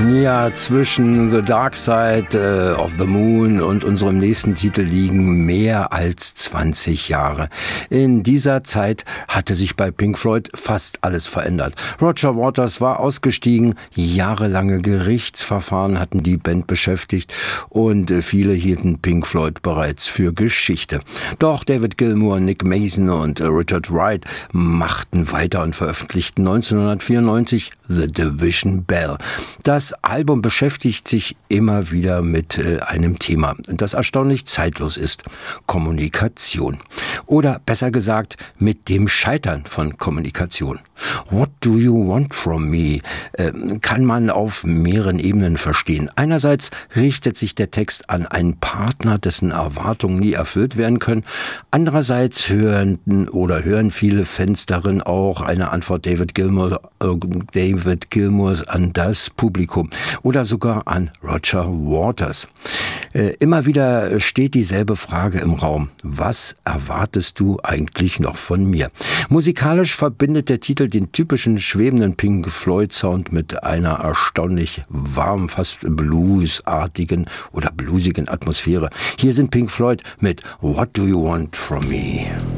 Ja, zwischen The Dark Side of the Moon und unserem nächsten Titel liegen mehr als 20 Jahre. In dieser Zeit hatte sich bei Pink Floyd fast alles verändert. Roger Waters war ausgestiegen, jahrelange Gerichtsverfahren hatten die Band beschäftigt und viele hielten Pink Floyd bereits für Geschichte. Doch David Gilmour, Nick Mason und Richard Wright machten weiter und veröffentlichten 1994 The Division Bell. Das Album beschäftigt sich immer wieder mit einem Thema, das erstaunlich zeitlos ist: Kommunikation. Oder besser gesagt, mit dem Scheitern von Kommunikation. What do you want from me? Kann man auf mehreren Ebenen verstehen. Einerseits richtet sich der Text an einen Partner, dessen Erwartungen nie erfüllt werden können. Andererseits hören viele Fans darin auch eine Antwort David Gilmours an das Publikum oder sogar an Roger Waters. Immer wieder steht dieselbe Frage im Raum: Was erwartest du eigentlich noch von mir? Musikalisch verbindet der Titel den typischen schwebenden Pink Floyd Sound mit einer erstaunlich warmen, fast bluesartigen oder bluesigen Atmosphäre. Hier sind Pink Floyd mit What Do You Want From Me?